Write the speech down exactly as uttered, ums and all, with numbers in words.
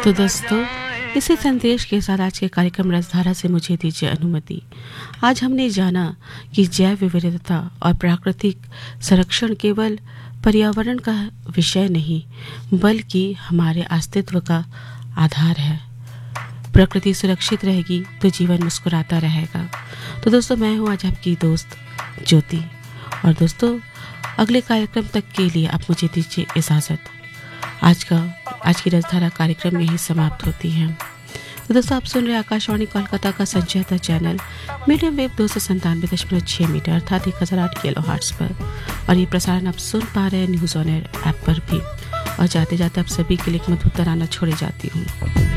तो दोस्तों, इसी संदेश के साथ आज के कार्यक्रम रसधारा से मुझे दीजिए अनुमति। आज हमने जाना कि जैव विविधता और प्राकृतिक संरक्षण केवल पर्यावरण का विषय नहीं, बल्कि हमारे अस्तित्व का आधार है। प्रकृति सुरक्षित रहेगी तो जीवन मुस्कुराता रहेगा। तो दोस्तों, मैं हूँ आज आपकी दोस्त ज्योति, और दोस्तों अगले कार्यक्रम तक के लिए आप मुझे दीजिए इजाज़त। आज का आज की रसधारा कार्यक्रम यही समाप्त होती है। तो दोस्तों, आप सुन रहे आकाशवाणी कोलकाता का संचारित चैनल मीडियम वेव दो सौ संतानवे दशमलव छः मीटर अर्थात एक हज़ार आठ किलो हर्ट्ज पर, और ये प्रसारण आप सुन पा रहे हैं न्यूज़ ऑन एयर ऐप पर भी। और जाते जाते आप सभी के लिए एक मधुर तराना छोड़े जाती हूँ।